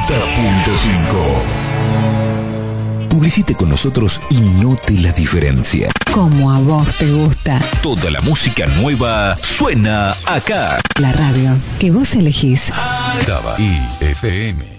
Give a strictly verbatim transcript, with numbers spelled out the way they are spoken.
noventa punto cinco. Publicite con nosotros y note la diferencia. Como a vos te gusta. Toda la música nueva suena acá. La radio que vos elegís. Taba I F M.